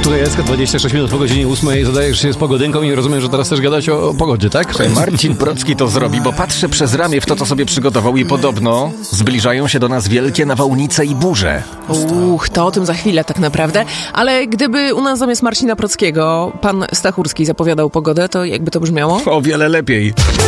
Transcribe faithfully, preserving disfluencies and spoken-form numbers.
Słuchaj, Jacka, dwadzieścia sześć minut po godzinie ósmej zadajesz się z pogodynką i rozumiem, że teraz też gadać o, o pogodzie, tak? Marcin Procki to zrobi, bo patrzę przez ramię w to, co sobie przygotował i podobno zbliżają się do nas wielkie nawałnice i burze. Uch, to o tym za chwilę tak naprawdę. Ale gdyby u nas zamiast Marcina Prockiego pan Stachurski zapowiadał pogodę, to jakby to brzmiało? O wiele lepiej.